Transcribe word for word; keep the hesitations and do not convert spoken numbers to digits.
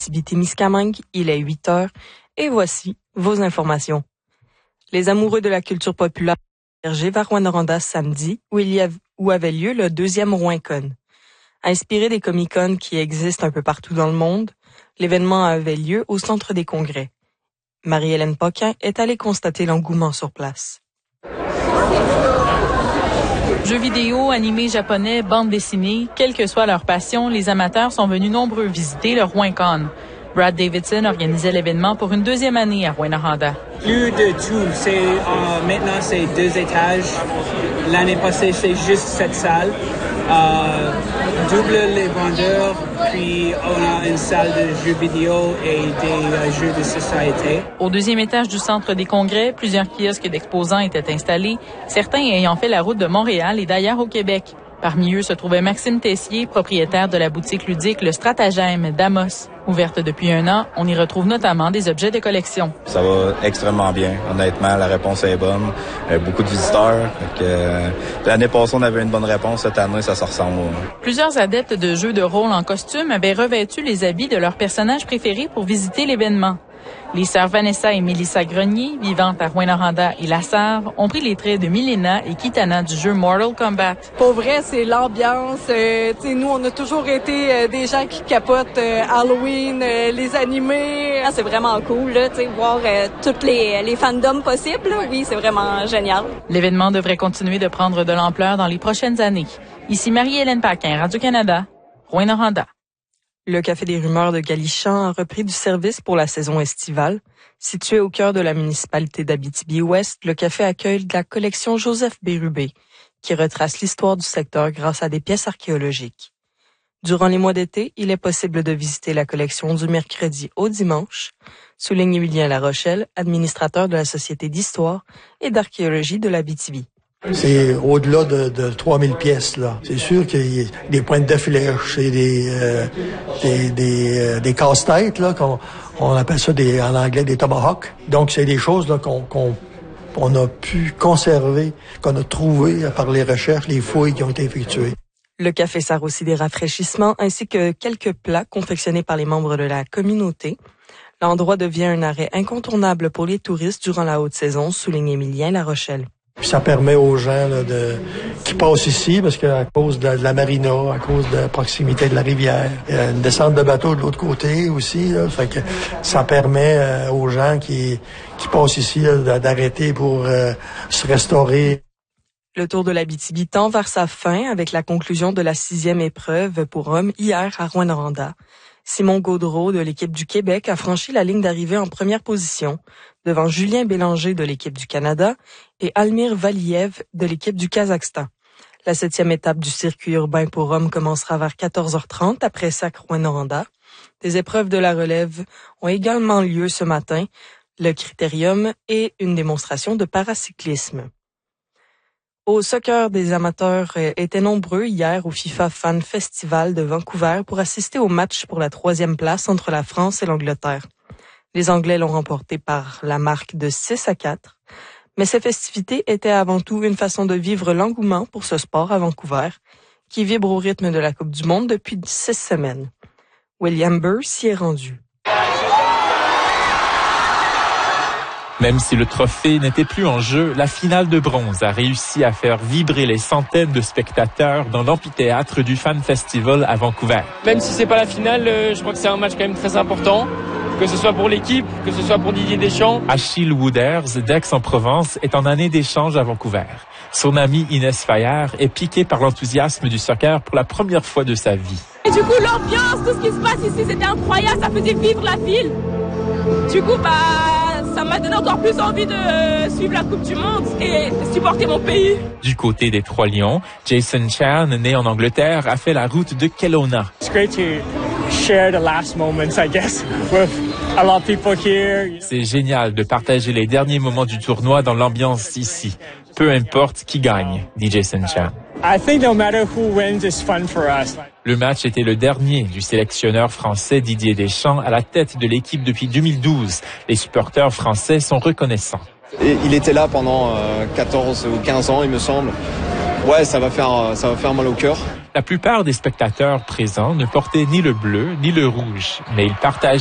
Abitibi-Témiscamingue, il est huit heures et voici vos informations. Les amoureux de la culture populaire convergent vers Rouyn-Noranda samedi où, il y a, où avait lieu le deuxième Rouyn-Con. Inspiré des Comic-Con qui existent un peu partout dans le monde, l'événement avait lieu au Centre des Congrès. Marie-Hélène Paquin est allée constater l'engouement sur place. Jeux vidéo, animés japonais, bandes dessinées, quelle que soit leur passion, les amateurs sont venus nombreux visiter le Rouyn-Con. Brad Davidson organisait l'événement pour une deuxième année à Rouyn-Noranda. Plus de tout. C'est, euh, maintenant, c'est deux étages. L'année passée, c'est juste cette salle. Euh, double les vendeurs, puis on a une salle de jeux vidéo et des euh, jeux de société. Au deuxième étage du Centre des Congrès, plusieurs kiosques d'exposants étaient installés, certains ayant fait la route de Montréal et d'ailleurs au Québec. Parmi eux se trouvait Maxime Tessier, propriétaire de la boutique ludique Le Stratagème d'Amos. Ouverte depuis un an, on y retrouve notamment des objets de collection. Ça va extrêmement bien. Honnêtement, la réponse est bonne. Euh, beaucoup de visiteurs. Donc, euh, l'année passée, on avait une bonne réponse. Cette année, ça se ressemble. Plusieurs adeptes de jeux de rôle en costume avaient revêtu les habits de leurs personnages préférés pour visiter l'événement. Les sœurs Vanessa et Mélissa Grenier, vivantes à Rouyn-Noranda et La Sarre, ont pris les traits de Milena et Kitana du jeu Mortal Kombat. Pour vrai, c'est l'ambiance. Euh, tu sais, nous, on a toujours été euh, des gens qui capotent euh, Halloween, euh, les animés. Ah, c'est vraiment cool, là, tu sais, voir euh, toutes les, les fandoms possibles. Là. Oui, c'est vraiment génial. L'événement devrait continuer de prendre de l'ampleur dans les prochaines années. Ici Marie-Hélène Paquin, Radio-Canada, Rouyn-Noranda. Le Café des Rumeurs de Galichan a repris du service pour la saison estivale. Situé au cœur de la municipalité d'Abitibi-Ouest, le café accueille la collection Joseph Bérubé, qui retrace l'histoire du secteur grâce à des pièces archéologiques. Durant les mois d'été, il est possible de visiter la collection du mercredi au dimanche, souligne Émilien Larochelle, administrateur de la Société d'histoire et d'archéologie de l'Abitibi. C'est au-delà de, de trois mille pièces, là. C'est sûr qu'il y a des pointes de flèche, c'est des, euh, des, des, euh, des casse-têtes, là, qu'on on appelle ça des, en anglais des tomahawks. Donc, c'est des choses, là, qu'on, qu'on, on a pu conserver, qu'on a trouvé par les recherches, les fouilles qui ont été effectuées. Le café sert aussi des rafraîchissements ainsi que quelques plats confectionnés par les membres de la communauté. L'endroit devient un arrêt incontournable pour les touristes durant la haute saison, souligne Émilien Larochelle. Puis ça permet aux gens là, de qui passent ici, parce qu'à cause de la, de la marina, à cause de la proximité de la rivière, il y a une descente de bateau de l'autre côté aussi. Là, fait que ça permet euh, aux gens qui qui passent ici là, d'arrêter pour euh, se restaurer. Le Tour de l'Abitibi tend vers sa fin avec la conclusion de la sixième épreuve pour hommes hier à Rouyn-Noranda. Simon Gaudreau de l'équipe du Québec a franchi la ligne d'arrivée en première position devant Julien Bélanger de l'équipe du Canada et Almir Valiev de l'équipe du Kazakhstan. La septième étape du circuit urbain pour hommes commencera vers quatorze heures trente après Sac Rouyn-Noranda. Des épreuves de la relève ont également lieu ce matin, le critérium et une démonstration de paracyclisme. Au soccer, des amateurs étaient nombreux hier au FIFA Fan Festival de Vancouver pour assister au match pour la troisième place entre la France et l'Angleterre. Les Anglais l'ont remporté par la marque de six à quatre. Mais ces festivités étaient avant tout une façon de vivre l'engouement pour ce sport à Vancouver, qui vibre au rythme de la Coupe du Monde depuis six semaines. William Burr s'y est rendu. Même si le trophée n'était plus en jeu, la finale de bronze a réussi à faire vibrer les centaines de spectateurs dans l'amphithéâtre du Fan Festival à Vancouver. Même si c'est pas la finale, je crois que c'est un match quand même très important, que ce soit pour l'équipe, que ce soit pour Didier Deschamps. Achille Wooders, d'Aix-en-Provence, est en année d'échange à Vancouver. Son ami Inès Fayard est piquée par l'enthousiasme du soccer pour la première fois de sa vie. Et du coup, l'ambiance, tout ce qui se passe ici, c'était incroyable, ça faisait vivre la ville. Du coup, bah, ça m'a donné encore plus envie de suivre la Coupe du Monde et de supporter mon pays. Du côté des Trois Lions, Jason Chan, né en Angleterre, a fait la route de Kelowna. It's great to share the last moments, I guess, with a lot of people here. C'est génial de partager les derniers moments du tournoi dans l'ambiance ici. Peu importe qui gagne, dit Jason Chan. I think no matter who wins, it's fun for us. Le match était le dernier du sélectionneur français Didier Deschamps à la tête de l'équipe depuis deux mille douze. Les supporters français sont reconnaissants. Et il était là pendant euh, quatorze ou quinze ans, il me semble. Ouais, ça va faire, ça va faire mal au cœur. La plupart des spectateurs présents ne portaient ni le bleu ni le rouge, mais ils partageaient